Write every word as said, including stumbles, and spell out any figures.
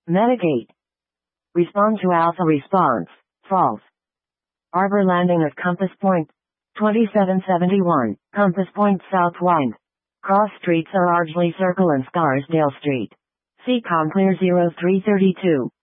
Metagate. Respond to alpha response. False. Arbor landing at Compass Point. twenty-seven seventy-one, Compass Point South Wind. Cross streets are Ardsley Circle and Scarsdale Street. C COM clear zero three three two.